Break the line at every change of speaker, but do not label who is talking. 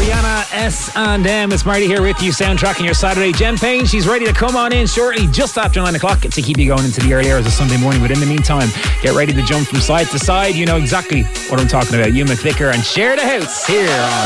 Rihanna, S&M. It's Marty here with you, soundtracking your Saturday. Jen Payne, she's ready to come on in shortly, just after 9 o'clock, to keep you going into the early hours of Sunday morning. But in the meantime, get ready to jump from side to side. You know exactly what I'm talking about. Ewan McVicker and Share the House here on